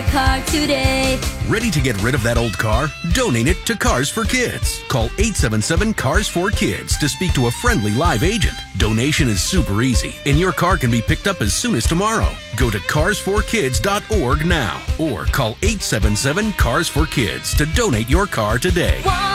car today. Ready to get rid of that old car? Donate it to Cars for Kids. Call 877-CARS4KIDS to speak to a friendly live agent. Donation is super easy, and your car can be picked up as soon as tomorrow. Go to cars4kids.org now or call 877-CARS4KIDS to donate your car today.